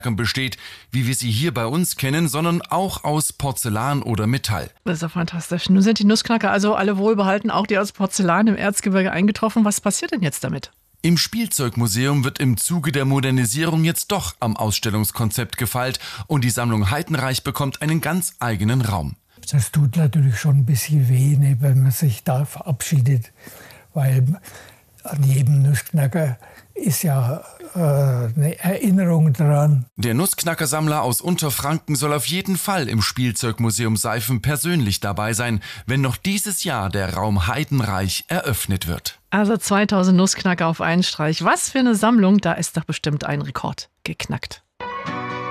besteht, wie wir sie hier bei uns kennen, sondern auch aus Porzellan oder Metall. Das ist ja fantastisch. Nun sind die Nussknacker also alle wohlbehalten, auch die aus Porzellan im Erzgebirge eingetroffen. Was passiert denn jetzt damit? Im Spielzeugmuseum wird im Zuge der Modernisierung jetzt doch am Ausstellungskonzept gefeilt und die Sammlung Heidenreich bekommt einen ganz eigenen Raum. Das tut natürlich schon ein bisschen weh, ne, wenn man sich da verabschiedet, weil an jedem Nussknacker ist ja eine Erinnerung dran. Der Nussknackersammler aus Unterfranken soll auf jeden Fall im Spielzeugmuseum Seifen persönlich dabei sein, wenn noch dieses Jahr der Raum Heidenreich eröffnet wird. Also 2000 Nussknacker auf einen Streich. Was für eine Sammlung, da ist doch bestimmt ein Rekord geknackt.